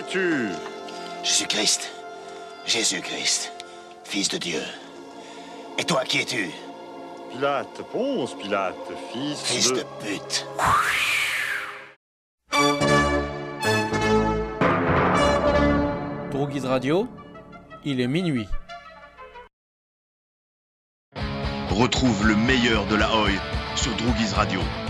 es-tu? Jésus-Christ. Jésus-Christ. Fils de Dieu. Et toi, qui es-tu? Pilate, Ponce Pilate, Fils de pute. Droguise Radio, il est minuit. Retrouve le meilleur de la Oi sur Droguise Radio.